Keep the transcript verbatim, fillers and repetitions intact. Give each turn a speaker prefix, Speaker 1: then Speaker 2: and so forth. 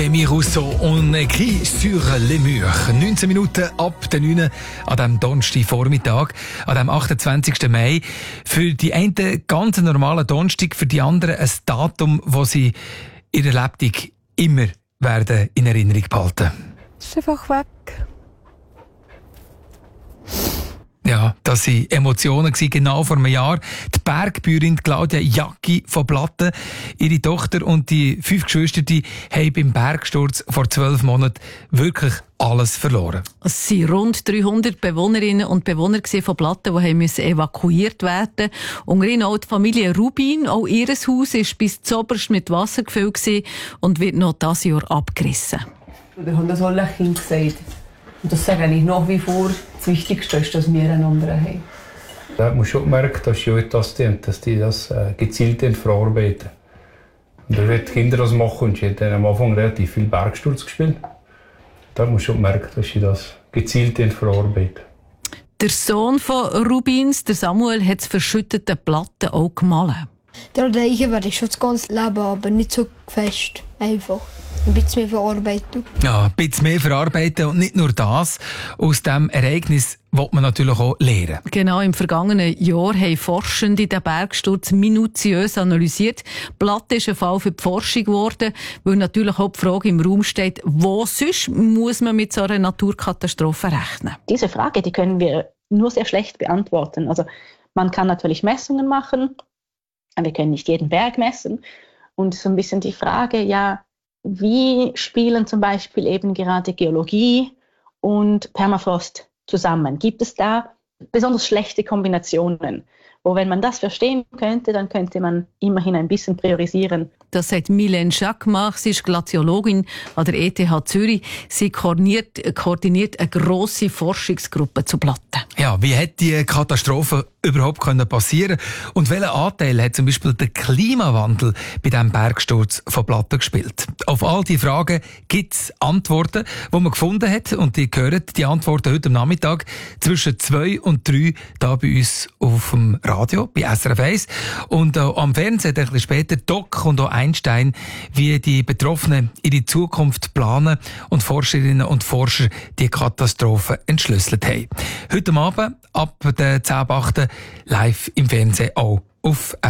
Speaker 1: Rémi Rousseau, on écrit sur les murs. neunzehn Minuten ab der neun an diesem Donnerstagvormittag, an diesem achtundzwanzigsten Mai. Für die einen ganz normalen Donnerstag, für die anderen ein Datum, das sie ihre Lebtung immer werden in Erinnerung behalten.
Speaker 2: Es ist einfach weg.
Speaker 1: Ja, das waren Emotionen genau vor einem Jahr. Die Bergbäuerin Claudia Jacki von Platten, ihre Tochter und die fünf Geschwister, die haben beim Bergsturz vor zwölf Monaten wirklich alles verloren.
Speaker 3: Es waren rund dreihundert Bewohnerinnen und Bewohner von Platten, die haben evakuiert werden mussten. Unter ihnen auch die Familie Rubin. Auch ihr Haus war bis zuoberst mit Wasser gefüllt und wird noch dieses Jahr abgerissen.
Speaker 2: Wir haben das alle Kind gesagt. Und das sage ich nach wie vor, das Wichtigste ist, dass wir einander haben.
Speaker 4: Da hat man schon gemerkt, dass die das tun, dass die das äh, gezielt verarbeiten. Und da wird die Kinder das machen und sie haben am Anfang relativ viel Bergsturz gespielt. Da hat man schon gemerkt, dass sie das gezielt verarbeiten.
Speaker 3: Der Sohn von Rubins, der Samuel, hat die verschütteten Platten auch gemahlen.
Speaker 5: Der Reichen werde ich schon das ganze Leben, aber nicht so fest. Einfach. Ein bisschen mehr verarbeiten.
Speaker 1: Ja, ein bisschen mehr verarbeiten und nicht nur das. Aus diesem Ereignis will man natürlich auch lernen.
Speaker 3: Genau, im vergangenen Jahr haben Forschende den Bergsturz minutiös analysiert. Platte ist ein Fall für die Forschung geworden, weil natürlich auch die Frage im Raum steht, wo sonst muss man mit so einer Naturkatastrophe rechnen?
Speaker 6: Diese Frage, die können wir nur sehr schlecht beantworten. Also man kann natürlich Messungen machen, aber wir können nicht jeden Berg messen. Und so ein bisschen die Frage, ja, wie spielen zum Beispiel eben gerade Geologie und Permafrost zusammen? Gibt es da besonders schlechte Kombinationen? Wo, wenn man das verstehen könnte, dann könnte man immerhin ein bisschen priorisieren.
Speaker 3: Das sagt Mylène Jacquemart. Sie ist Glaziologin an der E T H Zürich. Sie koordiniert, koordiniert eine grosse Forschungsgruppe zu Platten.
Speaker 1: Ja, wie hätte die Katastrophe überhaupt passieren können? Und welchen Anteil hat zum Beispiel der Klimawandel bei diesem Bergsturz von Platten gespielt? Auf all diese Fragen gibt es Antworten, die man gefunden hat. Und die hören die Antworten heute am Nachmittag zwischen zwei und drei hier bei uns auf dem Radio, bei S R F eins. Und äh, am Fernsehen ein bisschen später Doc und auch Einstein, wie die Betroffenen ihre Zukunft planen und Forscherinnen und Forscher die Katastrophe entschlüsselt haben. Heute Abend ab der zehn ab acht live im Fernsehen auch auf